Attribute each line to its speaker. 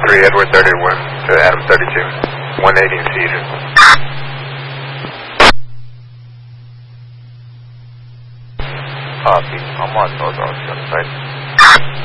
Speaker 1: 3, Edward 31 to Adam 32. 180 in Cedar.
Speaker 2: Copy. I'm on North Ocean site.